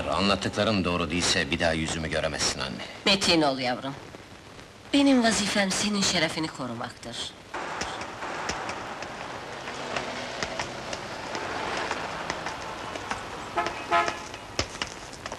Eğer anlattıkların doğru değilse bir daha yüzümü göremezsin anne. Metin ol yavrum. Benim vazifem senin şerefini korumaktır.